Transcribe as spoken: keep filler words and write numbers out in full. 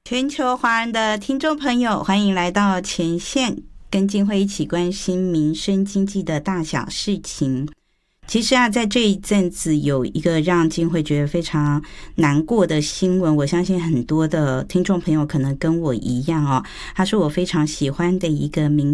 全球华人的听众朋友，欢迎来到前线，跟静慧一起关心民生经济的大小事情。其实啊，在这一阵子有一个让静慧觉得非常难过的新闻，我相信很多的听众朋友可能跟我一样哦，他是我非常喜欢的一个明